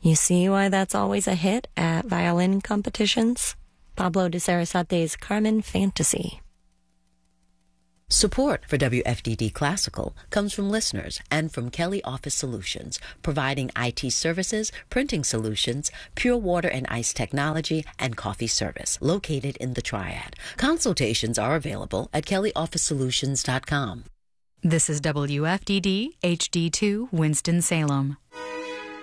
You see why that's always a hit at violin competitions? Pablo de Sarasate's Carmen Fantasy. Support for WFDD Classical comes from listeners and from Kelly Office Solutions, providing IT services, printing solutions, pure water and ice technology, and coffee service, located in the Triad. Consultations are available at kellyofficesolutions.com. This is WFDD HD2 Winston-Salem.